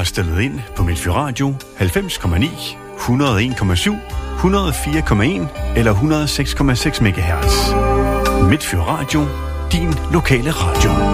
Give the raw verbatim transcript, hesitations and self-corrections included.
har stillet ind på Midtfyn Radio halvfems komma ni, et hundrede og en komma syv, et hundrede og fire komma en eller et hundrede og seks komma seks megahertz. Midtfyn Radio, din lokale radio.